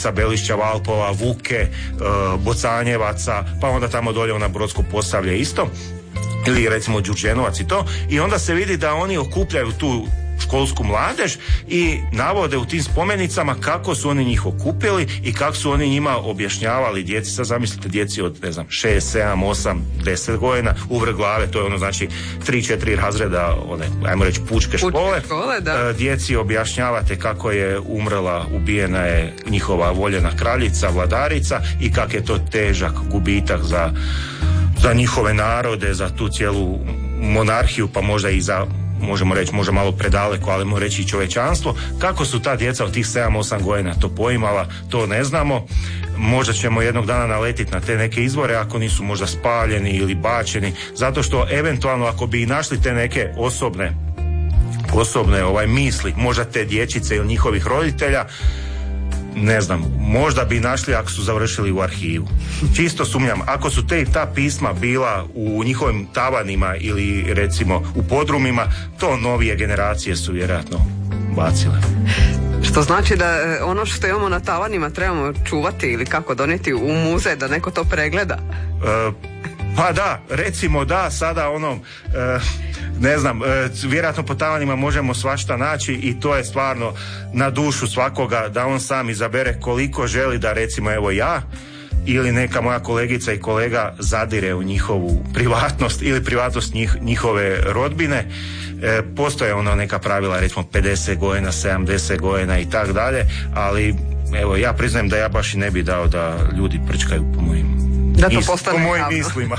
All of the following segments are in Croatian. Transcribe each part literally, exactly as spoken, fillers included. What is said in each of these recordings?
sa Belišća, Valpova, Vuke, Bocanjevaca, pa onda tamo dolje ona Brodsko Posavlje isto, ili recimo Đurđenovac i to, i onda se vidi da oni okupljaju tu školsku mladež i navode u tim spomenicama kako su oni njih okupili i kako su oni njima objašnjavali djeci. Sad zamislite djeci od, ne znam, šest, sedam, osam, deset godina, uvrh glave, to je ono znači tri četiri razreda, one, ajmo reći pučke škole, škole da. Djeci objašnjavate kako je umrla, ubijena je njihova voljena kraljica, vladarica i kak je to težak gubitak za, za njihove narode, za tu cijelu monarhiju, pa možda i za, možemo reći, možda malo predaleko, ali možemo reći i čovečanstvo. Kako su ta djeca od tih sedam osam godina to poimala, to ne znamo. Možda ćemo jednog dana naletiti na te neke izvore, ako nisu možda spaljeni ili bačeni, zato što eventualno ako bi našli te neke osobne osobne ovaj misli, možda te dječice ili njihovih roditelja, ne znam, možda bi našli ako su završili u arhivu. Čisto sumnjam, ako su te ta pisma bila u njihovim tavanima ili recimo u podrumima, to novije generacije su vjerojatno bacile. Što znači da ono što imamo na tavanima trebamo čuvati ili kako donijeti u muzej da neko to pregleda? E, pa da, recimo da, sada ono, e, ne znam, e, vjerojatno po tavanima možemo svašta naći i to je stvarno na dušu svakoga da on sam izabere koliko želi da recimo evo ja ili neka moja kolegica i kolega zadire u njihovu privatnost ili privatnost njih, njihove rodbine. E, postoje ono neka pravila, recimo pedeset godina, sedamdeset godina i tak dalje, ali evo ja priznajem da ja baš i ne bi dao da ljudi prčkaju po mojim da to postane po mojim javno. mislima.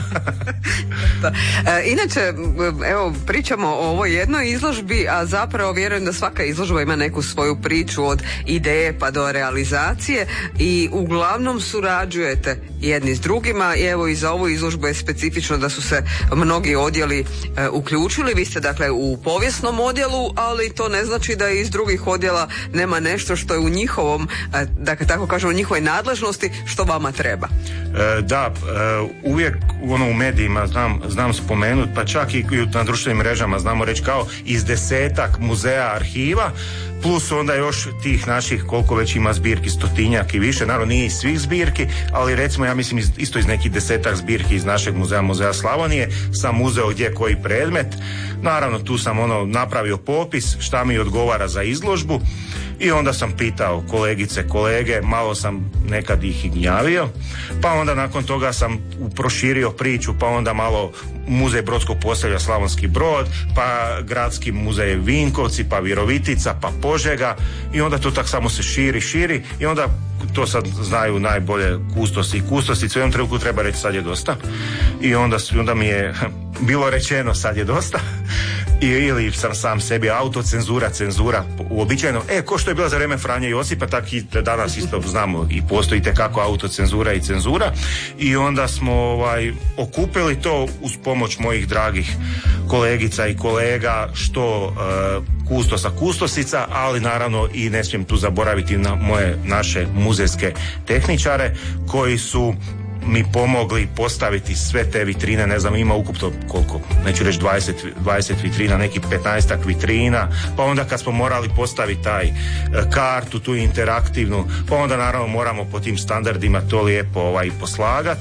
e, inače, evo, pričamo o ovoj jednoj izložbi, a zapravo vjerujem da svaka izložba ima neku svoju priču od ideje pa do realizacije i uglavnom surađujete jedni s drugima i evo i za ovu izložbu je specifično da su se mnogi odjeli e, uključili. Vi ste dakle u povijesnom odjelu, ali to ne znači da iz drugih odjela nema nešto što je u njihovom, e, dakle tako kažemo, u njihovoj nadležnosti što vama treba. E, da, uvijek ono u medijima znam, znam spomenuti, pa čak i na društvenim mrežama znamo reći kao iz desetak muzeja, arhiva, plus onda još tih naših koliko već ima zbirki, stotinjak i više, naravno nije iz svih zbirki, ali recimo ja mislim iz, isto iz nekih desetak zbirki iz našeg muzeja, muzeja Slavonije, sam uzeo gdje koji predmet, naravno tu sam ono napravio popis šta mi odgovara za izložbu i onda sam pitao kolegice, kolege, malo sam nekad ih i gnjavio, pa onda nakon toga sam proširio priču, pa onda malo muzej Brodskog Posavlja, Slavonski Brod, pa gradski muzej Vinkovci, pa Virovitica, pa Požega i onda to tak samo se širi, širi i onda to sad znaju najbolje kustosi i kustosice, u jednom trenutku treba reći sad je dosta i onda, onda mi je bilo rečeno sad je dosta I, ili sam sam sebi autocenzura, cenzura uobičajeno, e, ko što je bila za vrijeme Franje Josipa, tak i danas isto znamo i postoji tekako autocenzura i cenzura i onda smo ovaj, okupili to uz pomoć mojih dragih kolegica i kolega, što uh, kustosa, kustosica, ali naravno i ne smijem tu zaboraviti na moje naše muzejske tehničare koji su mi pomogli postaviti sve te vitrine, ne znam, ima ukupno koliko, neću reći dvadeset, dvadeset vitrina, neki petnaestak vitrina, pa onda kad smo morali postaviti taj e, kartu, tu interaktivnu, pa onda naravno moramo po tim standardima to lijepo ovaj, poslagat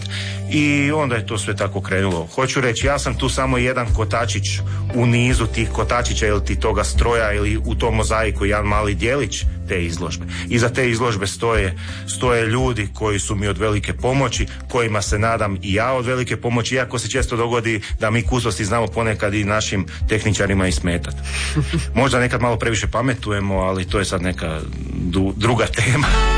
i onda je to sve tako krenulo. Hoću reći, ja sam tu samo jedan kotačić u nizu tih kotačića ili ti toga stroja ili u tom mozaiku jedan mali dijelić te izložbe. Iza te izložbe stoje, stoje ljudi koji su mi od velike pomoći, kojima se nadam i ja od velike pomoći, iako se često dogodi da mi kustosi znamo ponekad i našim tehničarima i smetati. Možda nekad malo previše pametujemo, ali to je sad neka du- druga tema.